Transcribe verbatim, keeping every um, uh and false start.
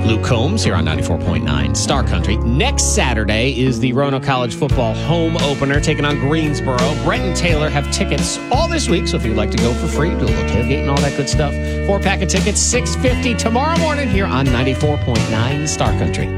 Luke Combs here on ninety-four point nine Star Country. Next Saturday is the Roanoke College football home opener taking on Greensboro. Brent and Taylor have tickets all this week, so if you'd like to go for free, do a little tailgate and all that good stuff. Four pack of tickets, six fifty tomorrow morning here on ninety-four point nine Star Country.